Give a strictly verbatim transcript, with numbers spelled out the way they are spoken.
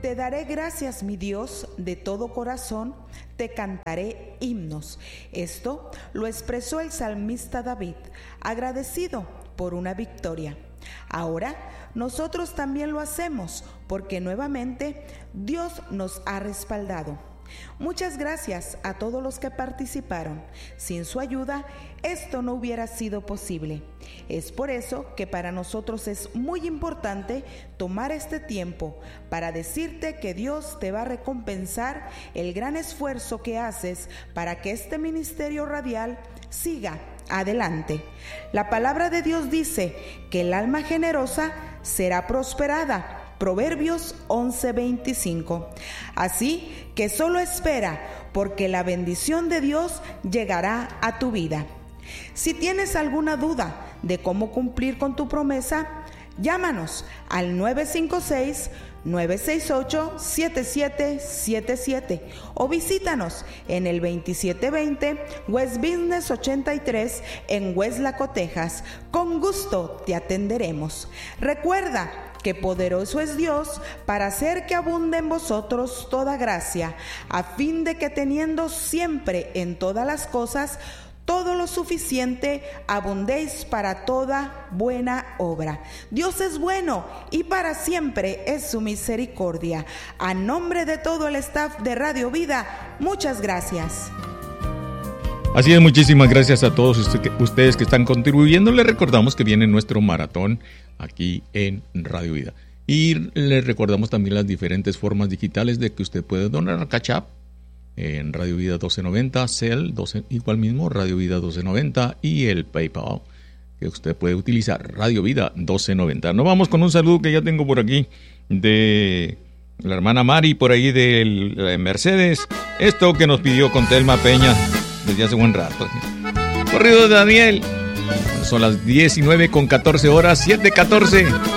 te daré gracias, mi Dios, de todo corazón, te cantaré himnos. Esto lo expresó el salmista David, agradecido por una victoria. Ahora nosotros también lo hacemos porque nuevamente Dios nos ha respaldado. Muchas gracias a todos los que participaron. Sin su ayuda, esto no hubiera sido posible. Es por eso que para nosotros es muy importante tomar este tiempo para decirte que Dios te va a recompensar el gran esfuerzo que haces para que este ministerio radial siga adelante. La palabra de Dios dice que el alma generosa será prosperada. Proverbios once veinticinco. Así que solo espera, porque la bendición de Dios llegará a tu vida. Si tienes alguna duda de cómo cumplir con tu promesa, llámanos al nueve cinco seis, nueve seis ocho, siete siete siete siete o visítanos en el veintisiete veinte West Business ochenta y tres en Weslaco, Texas. Con gusto te atenderemos. Recuerda que poderoso es Dios para hacer que abunde en vosotros toda gracia, a fin de que teniendo siempre en todas las cosas todo lo suficiente, abundéis para toda buena obra. Dios es bueno y para siempre es su misericordia. A nombre de todo el staff de Radio Vida, muchas gracias. Así es, muchísimas gracias a todos ustedes que están contribuyendo. Les recordamos que viene nuestro maratón aquí en Radio Vida. Y les recordamos también las diferentes formas digitales de que usted puede donar a Cash App en Radio Vida doce noventa, Cel doce, igual mismo Radio Vida doce noventa y el PayPal que usted puede utilizar, Radio Vida doce noventa. Nos vamos con un saludo que ya tengo por aquí de la hermana Mari, por ahí de Mercedes. Esto que nos pidió con Telma Peña desde hace buen rato. Corrido de Daniel. Son las diecinueve con catorce horas, siete catorce.